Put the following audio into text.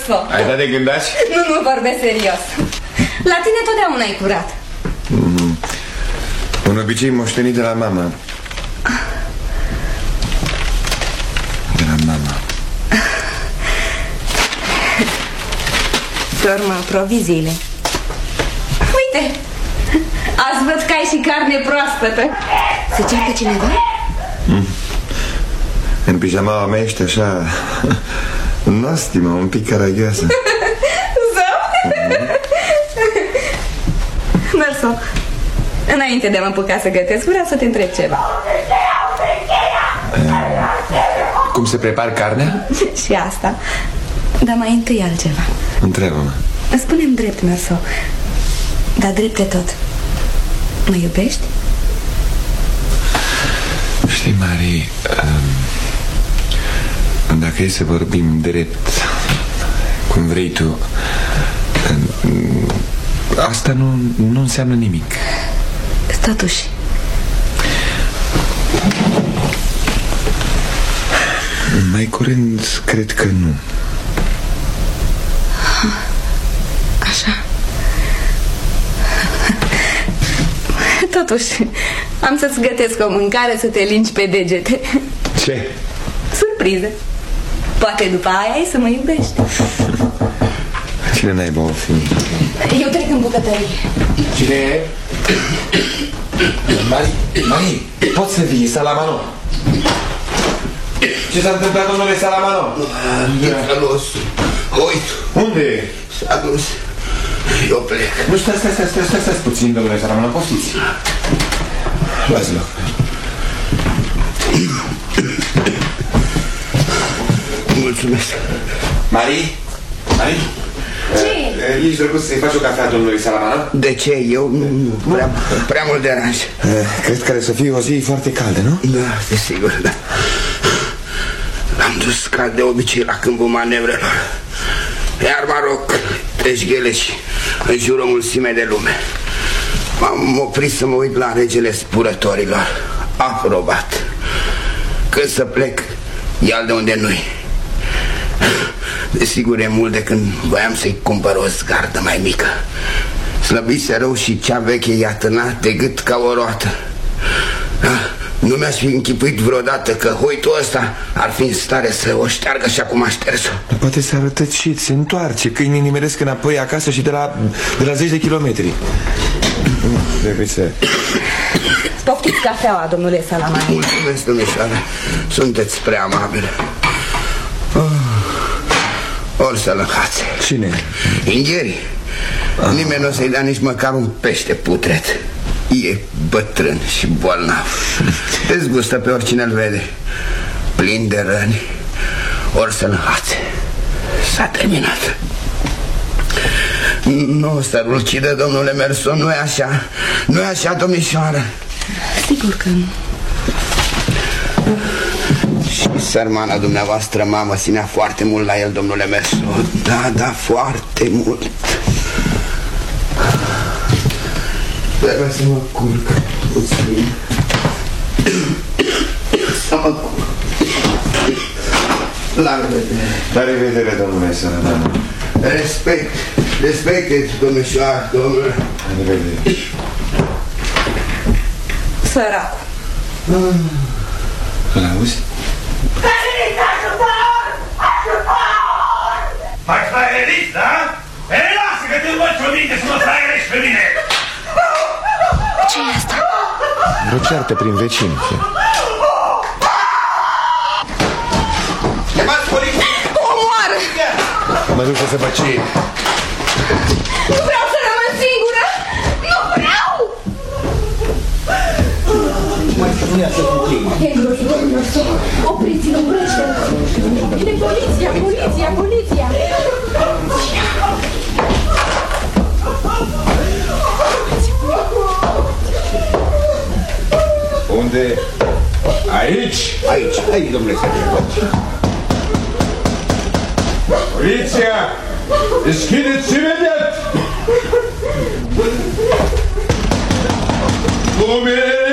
Merso. Ai dat de gândaci? Nu vorbesc serios. La tine totdeauna e curat. Un obicei moștenit de la mama. De la mama. Dormă proviziile. Uite, azi văd că ai și carne proaspătă. Se ceartă cineva? În pijamaua mea ești așa nostimă, un pic caragioasă. Zău? Merso, înainte de a mă apuca să gătesc, vreau să te întreb ceva. Cum se prepar carnea? Și asta. Dar mai întâi altceva. Întreabă-mă. Spune-mi drept, Merso, dar drept de tot. Mă iubești? Știi, Mari, dacă e să vorbim drept, cum vrei tu, asta nu înseamnă nimic. Totuși. Mai curând, cred că nu. Așa. Totuși, am să-ți gătesc o mâncare să te lingi pe degete. Ce? Surpriză. Poate după aia ai să mă iubești. Cine naiba o fi? Eu trec în bucătărie. Cine e? Mari, poți să vii, Salamano? Ce s-a întâmplat, domnule Salamano? Intră losul. Uite. Unde e? S-a dus. Eu plec. Nu, stai puțin, domnule Salamano, poftiți. Luați loc. Mulțumesc. Mari? Ce? Ești drăguț să-i faci o cafea domnului Salamano? De ce? Eu nu prea mult deranj. Cred că are să fie o zi foarte caldă, nu? Da, desigur, da. L-am dus ca de obicei la câmpul manevrelor. Iar mă rog, treci gheleși în jurul mulțime de lume. M-am oprit să mă uit la regele spurătorilor. Aprobat. Când să plec, ia-l de unde nu-i. Desigur e mult de când voiam să-i cumpăr o zgardă mai mică. Slăbise rău și cea veche i-a tânat de gât ca o roată. Nu mi-aș fi închipuit vreodată că hoitul ăsta ar fi în stare să o șteargă așa cum a șters-o. Poate s-a rătăcit, se întoarce, câinii nimeresc înapoi acasă și de la 10 de kilometri. Trebuie să... Poftiți cafeaua, domnule Salamano. Mulțumesc, domnișoară. Sunteți prea amabil. Ori să lăcați. Cine? Ingherii. Nimeni nu o să-i dea nici măcar un pește putret. E bătrân și bolnav. Dezgustă pe oricine îl vede. Plin de răni. Ori să lăcați. S-a terminat. Nu să-l ucidă, domnule Merso. Nu e așa. Nu e așa, domnișoară. Sigur că nu. Și sărmana dumneavoastră mamă ținea foarte mult la el, domnule Merso. Da, foarte mult. Trebuie să mă culc puțin. Să mă culc. La revedere. La revedere, domnule Salamano. Respect, domnișoară, domnule. La revedere. Săracu. L-auzi? Mai fraierist, da? Ei, lasă că te învăț o minte să mă fraierești pe mine! Ce e asta? Vreo ceartă prin vecini. Chemați poliția! Omoară! Mă duc să văd ce e. Nu vreau să rămân singură! Nu vreau! E îngrozitor, Merso. Opriți-l, oprește-l! Vine poliția! Unde? Aici, domnule secretar. Poliția! Deschideți imediat! Lume!